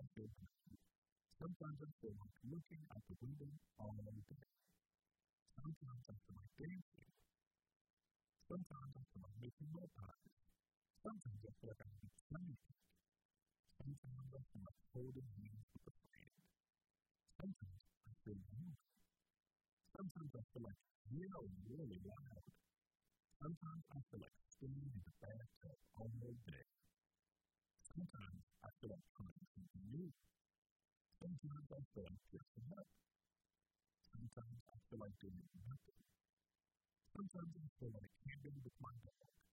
I feel happy. Sometimes I feel like looking out the window all day. Sometimes I feel like dancing. Sometimes I feel like making more pies. Sometimes I feel like I'm playing. Sometimes I feel like holding hands with a friend. Sometimes I feel angry. Sometimes I feel like yelling really loud. Sometimes I feel like sitting in the bathtub all day. Sometimes I feel like trying something new. Sometimes I feel like dressing up. Sometimes I feel like doing nothing. Sometimes I feel like camping with my dog.